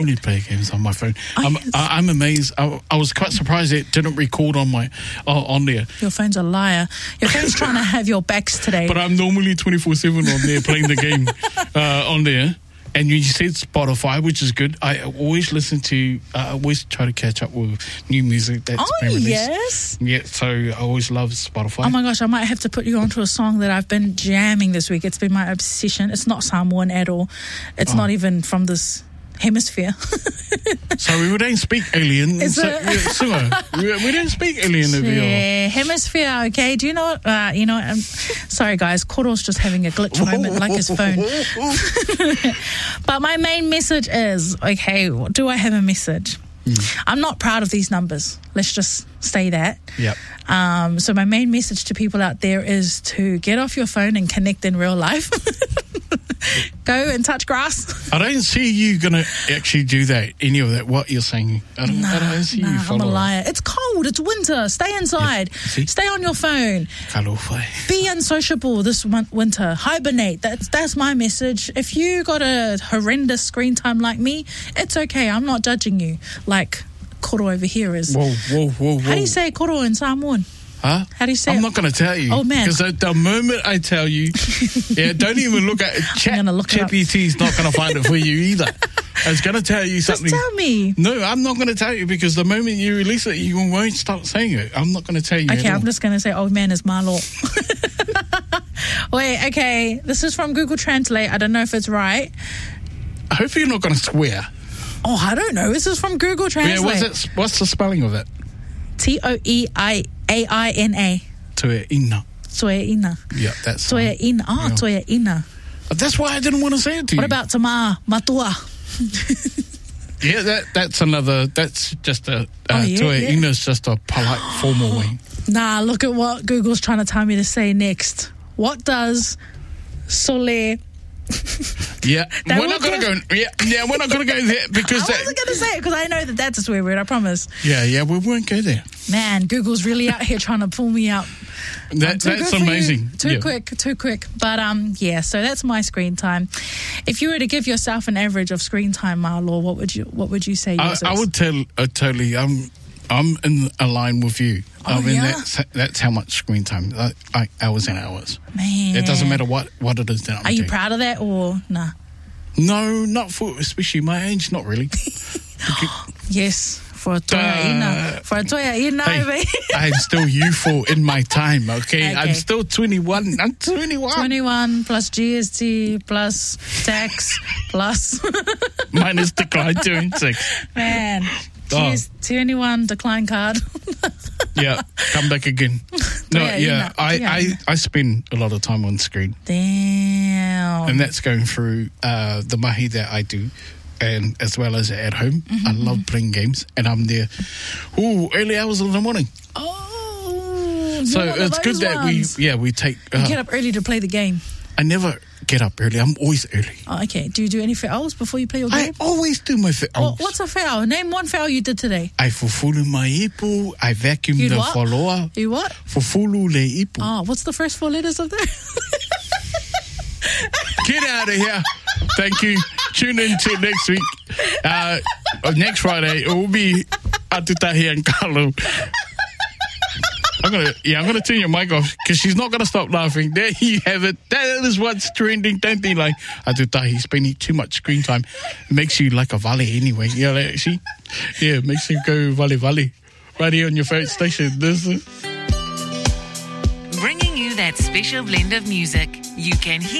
only play games on my phone. I'm amazed. I was quite surprised it didn't record on my on there. Your phone's a liar. Your phone's trying to have your backs today. But I'm normally 24/7 on there playing the game on there. And you said Spotify, which is good. I always always try to catch up with new music that's been released. Yes. Yeah, so I always love Spotify. Oh my gosh, I might have to put you onto a song that I've been jamming this week. It's been my obsession. It's not Samoan at all. It's not even from this hemisphere. So we don't speak alien. We don't speak alien over here. Hemisphere, okay. Do you know what? I'm sorry, guys. Koro's just having a glitch moment like his phone. But my main message is, okay, do I have a message? I'm not proud of these numbers. Let's just say that. Yep. So my main message to people out there is to get off your phone and connect in real life. Go and touch grass. I don't see you going to actually do that, any of that, what you're saying. I don't see you follow. I'm a liar. It's cold. It's winter. Stay inside. Yep. Stay on your phone. Be unsociable this winter. Hibernate. That's my message. If you got a horrendous screen time like me, it's okay. I'm not judging you like Koro over here is. Whoa. How do you say Koro in Samoan? Huh? How do you say I'm not going to tell you. Oh, man. Because the moment I tell you, don't even look at it. ChatGPT is not going to find it for you either. I was going to tell you something. Just tell me. No, I'm not going to tell you because the moment you release it, you won't start saying it. I'm not going to tell you. Okay, I'm just going to say, old man is Malo. Wait, okay. This is from Google Translate. I don't know if it's right. I hope you're not going to swear. Oh, I don't know. This is from Google Translate. Yeah, what's the spelling of it? Toeaina. Toeaina. Toeaina. Yeah, that's Toeaina. Oh, yeah. Toeaina. That's why I didn't want to say it to you. What about Tama Matua? Yeah, that's another. That's just a. Toeaina is just a polite, formal way. Nah, look at what Google's trying to tell me to say next. What does Sole? Yeah, we're not going to go. Yeah, we're not going to go there because I wasn't going to say it because I know that that's a swear word. I promise. Yeah, we won't go there. Man, Google's really out here trying to pull me out. That's amazing. Too quick. But so that's my screen time. If you were to give yourself an average of screen time, Marlo, what would you say yours is? I would totally. I'm in a line with you. That's how much screen time. Like hours and hours. Man, it doesn't matter what it is that I'm doing. Are you proud of that or nah? No, not for especially my age. Not really. Yes, for a toya ina. Hey, I'm still youthful in my time. Okay, I'm still 21. I'm 21. 21 plus GST plus tax plus minus decline 26. Man. Cheers, 21 decline card. Yeah, come back again. No, I spend a lot of time on screen. Damn. And that's going through the mahi that I do, and as well as at home. Mm-hmm. I love playing games, and I'm there early hours of the morning. Oh, so it's good that we take. You get up early to play the game. I never get up early. I'm always early. Oh, okay. Do you do any fa'aus before you play your game? I always do my fa'aus. Well, what's a fa'au? Name one fa'au you did today. I fufulu my ipu. I vacuum the whaloa. You what? Fufulu le ipu. Oh, what's the first 4 letters of that? Get out of here. Thank you. Tune in to next week. Next Friday, it will be Atutahi and Carlo. I'm gonna turn your mic off because she's not gonna stop laughing. There you have it. That is what's trending. Don't be like Atutahi spending too much screen time. It makes you like a vale anyway. Yeah, actually, it makes you go vale right here on your favorite station. Bringing you that special blend of music you can hear